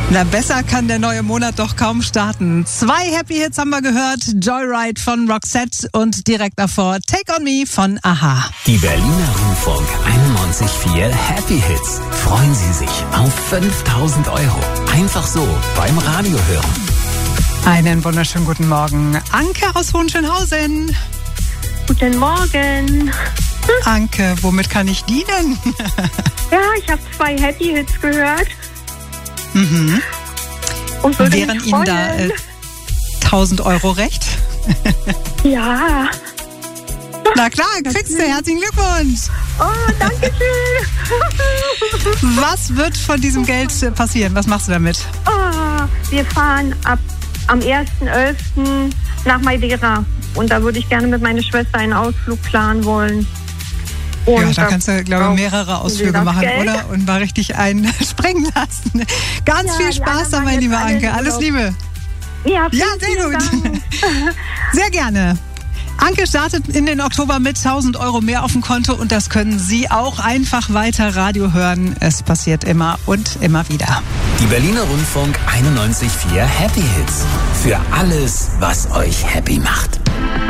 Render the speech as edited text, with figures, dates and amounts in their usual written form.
Na, besser kann der neue Monat doch kaum starten. 2 Happy Hits haben wir gehört. Joyride von Roxette und direkt davor Take On Me von a-ha. Die Berliner Rundfunk 91.4 Happy Hits. Freuen Sie sich auf 5.000 €. Einfach so beim Radio hören. Einen wunderschönen guten Morgen. Anke aus Hohenschönhausen. Guten Morgen. Anke, womit kann ich dienen? Ja, ich habe 2 Happy Hits gehört. Mhm. Und würde Wären mich Ihnen da freuen. 1.000 € recht? Ja. Na klar, kriegst du. Herzlichen Glückwunsch. Oh, danke schön. Was wird von diesem Geld passieren? Was machst du damit? Oh, wir fahren am 1.11. nach Madeira. Und da würde ich gerne mit meiner Schwester einen Ausflug planen wollen. Und Ja, da kannst du, glaube ich, mehrere Ausflüge machen, Geld. oder? Und mal richtig einen springen lassen. Ganz Ja, viel die Spaß anderen da, waren meine jetzt liebe alle Anke. in Alles Urlaub. Liebe. Ja, Ja, vielen, sehr vielen gut. Dank. Sehr gerne. Anke startet in den Oktober mit 1.000 € mehr auf dem Konto und das können Sie auch einfach weiter Radio hören. Es passiert immer und immer wieder. Die Berliner Rundfunk 91.4 Happy Hits. Für alles, was euch happy macht.